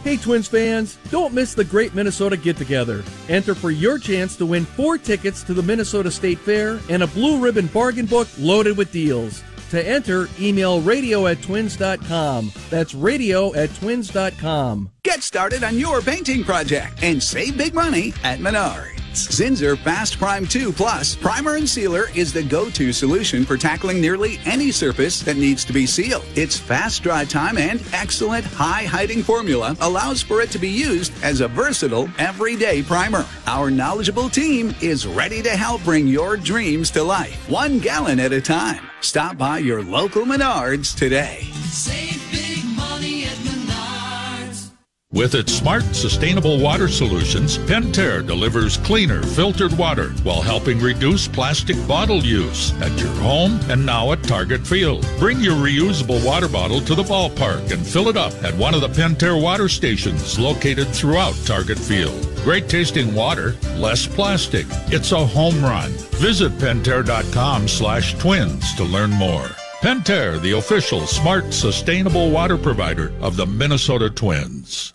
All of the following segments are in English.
Hey Twins fans, don't miss the Great Minnesota Get-Together. Enter for your chance to win 4 tickets to the Minnesota State Fair and a blue ribbon bargain book loaded with deals. To enter, email radio@twins.com. That's radio@twins.com. Get started on your painting project and save big money at Menards. Zinsser Fast Prime 2 Plus Primer and Sealer is the go-to solution for tackling nearly any surface that needs to be sealed. Its fast dry time and excellent high-hiding formula allows for it to be used as a versatile everyday primer. Our knowledgeable team is ready to help bring your dreams to life, 1 gallon at a time. Stop by your local Menards today. Save big money at Menards. With its smart, sustainable water solutions, Pentair delivers cleaner, filtered water while helping reduce plastic bottle use at your home and now at Target Field. Bring your reusable water bottle to the ballpark and fill it up at one of the Pentair water stations located throughout Target Field. Great tasting water, less plastic. It's a home run. Visit Pentair.com/twins to learn more. Pentair, the official smart, sustainable water provider of the Minnesota Twins.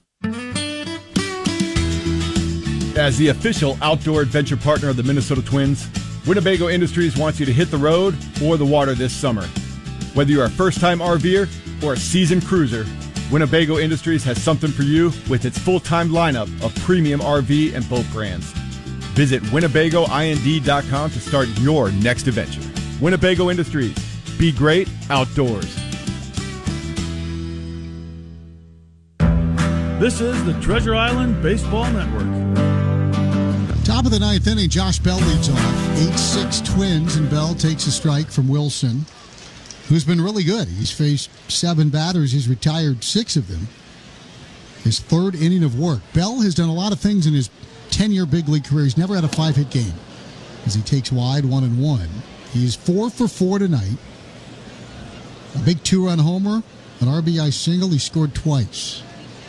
As the official outdoor adventure partner of the Minnesota Twins, Winnebago Industries wants you to hit the road or the water this summer. Whether you're a first-time RVer or a seasoned cruiser, Winnebago Industries has something for you with its full-time lineup of premium RV and boat brands. Visit WinnebagoIND.com to start your next adventure. Winnebago Industries. Be great outdoors. This is the Treasure Island Baseball Network. Top of the 9th inning, Josh Bell leads off. 8-6 Twins, and Bell takes a strike from Wilson, who's been really good. He's faced 7 batters. He's retired 6 of them. His 3rd inning of work. Bell has done a lot of things in his 10-year big league career. He's never had a 5-hit game as he takes wide 1-1. He's 4 for 4 tonight. A big 2-run homer, an RBI single. He scored twice.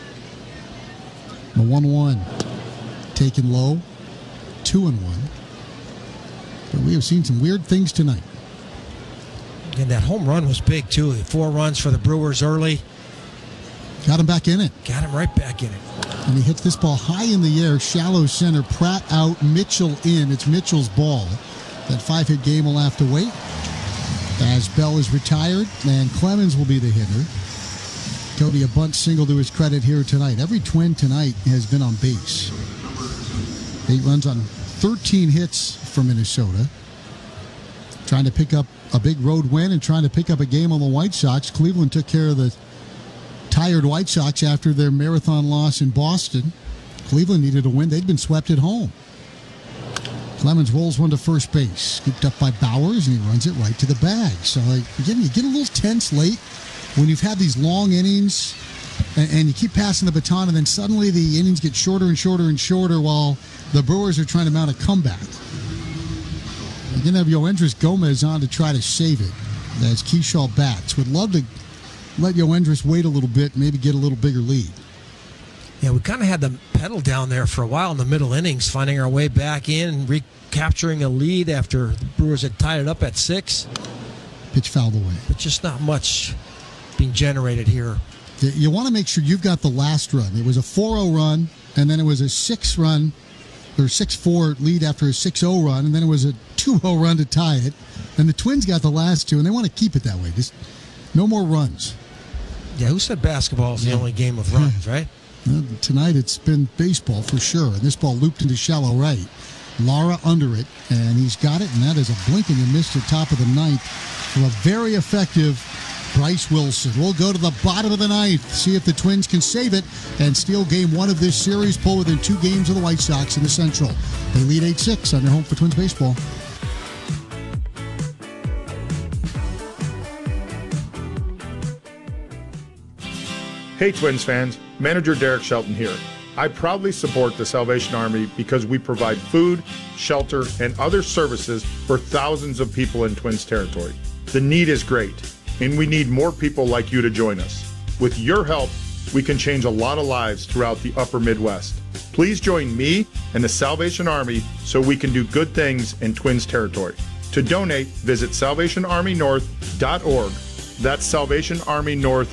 The 1-1 taken low, 2-1. But we have seen some weird things tonight. And that home run was big, too. 4 runs for the Brewers early. Got him back in it. Got him right back in it. And he hits this ball high in the air, shallow center. Pratt out, Mitchell in. It's Mitchell's ball. That 5-hit game will have to wait as Bell is retired, and Clemens will be the hitter. Cody, a bunt single to his credit here tonight. Every Twin tonight has been on base. 8 runs on 13 hits for Minnesota. Trying to pick up a big road win and trying to pick up a game on the White Sox. Cleveland took care of the tired White Sox after their marathon loss in Boston. Cleveland needed a win. They'd been swept at home. Clemens rolls one to first base. Scooped up by Bowers, and he runs it right to the bag. So, again, you get a little tense late when you've had these long innings and you keep passing the baton, and then suddenly the innings get shorter and shorter and shorter while the Brewers are trying to mount a comeback. You're going to have Yoendris Gomez on to try to save it as Keyshaw bats. Would love to let Yoendris wait a little bit, maybe get a little bigger lead. Yeah, we kind of had the pedal down there for a while in the middle innings, finding our way back in and recapturing a lead after the Brewers had tied it up at 6. Pitch fouled away. But just not much being generated here. You want to make sure you've got the last run. It was a 4-0 run, and then it was a 6-run or 6-4 lead after a 6-0 run, and then it was a 2-0 run to tie it. And the Twins got the last 2, and they want to keep it that way. Just no more runs. Yeah, who said basketball is the only game of runs, right? Tonight it's been baseball for sure. And this ball looped into shallow right. Lara under it, and he's got it, and that is a blink and you missed at top of the 9th for a very effective Bryce Wilson. We'll go to the bottom of the 9th, see if the Twins can save it and steal game 1 of this series, pull within 2 games of the White Sox in the Central. They lead 8-6 on their home for Twins baseball. Hey Twins fans, Manager Derek Shelton here. I proudly support the Salvation Army because we provide food, shelter, and other services for thousands of people in Twins territory. The need is great, and we need more people like you to join us. With your help, we can change a lot of lives throughout the upper Midwest. Please join me and the Salvation Army so we can do good things in Twins territory. To donate, visit salvationarmynorth.org. That's Salvation Army North